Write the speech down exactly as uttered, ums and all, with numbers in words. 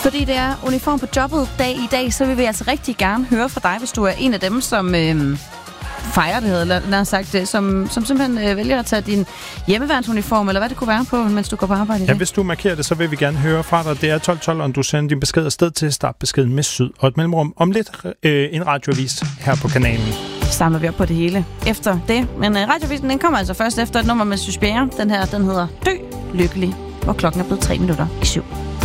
Fordi det er uniform på jobbet dag i dag, så vil vi altså rigtig gerne høre fra dig, hvis du er en af dem, som øh, fejrer det, eller lad os sagt, som, som simpelthen øh, vælger at tage din hjemmeværnsuniform, eller hvad det kunne være på, mens du går på arbejde i dag. Ja, hvis du markerer det, så vil vi gerne høre fra dig. Det er tolv tolv, og du sender din besked afsted til startbeskeden med Syd og et mellemrum. Om lidt øh, en radioavis her på kanalen. Samler vi op på det hele efter det. Men øh, radiovisen, den kommer altså først efter et nummer med Sys Bjerre. Den her, den hedder Dø Lykkelig, hvor klokken er blevet tre minutter i syv.